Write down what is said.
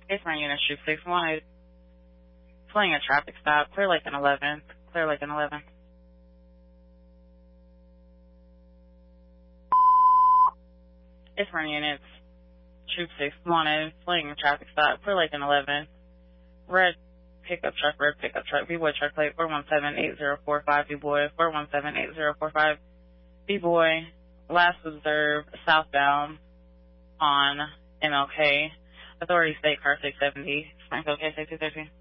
It's my unit, Troop 6 wanted. Pulling a traffic stop. Clear Lake and 11. Clear Lake and 11. It's my units. Troop 6 wanted. Pulling a traffic stop. Clear Lake and 11. Red pickup truck. B-boy truck plate 4178045. B-boy 4178045. B-boy last observed southbound on MLK. Authority state car 670. Springfield K 213.